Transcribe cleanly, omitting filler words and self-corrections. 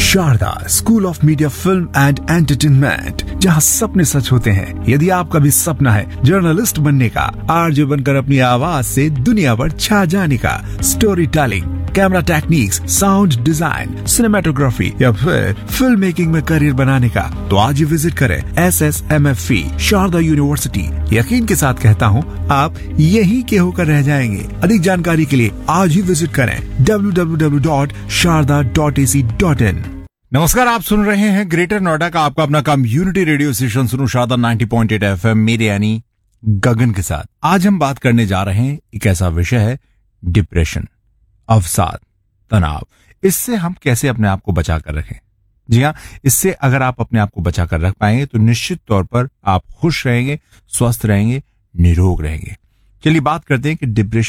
Sharda school of media film and entertainment, जहां सपने सच होते हैं। यदि आपका भी सपना है जर्नलिस्ट बनने का, आरजे बनकर अपनी आवाज से दुनिया पर छा जाने का, story telling, camera techniques, sound design, cinematography या फिर फिल्म मेकिंग में करियर बनाने का, तो आज ही विजिट करें SSMFE शारदा यूनिवर्सिटी। यकीन के साथ कहता हूँ, आप यहीं के होकर रह जाएंगे। अधिक जानकारी के लिए आज ही विजिट करें www.sharda.ac.in। नमस्कार, आप सुन रहे हैं ग्रेटर नोएडा का आपका अपना कम्युनिटी रेडियो स्टेशन सुनो शारदा 90.8 FM, मेरे यानी गगन के साथ। आज हम बात करने जा रहे हैं, एक ऐसा विषय है डिप्रेशन, अवसाद, तनाव। इससे हम कैसे अपने आप को बचा कर रखें। जी हाँ, इससे अगर आप अपने आप को बचा कर रख पाएंगे तो निश्चित तौर पर आप खुश रहेंगे, स्वस्थ रहेंगे, निरोग रहेंगे। चलिए बात करते हैं कि डिप्रेशन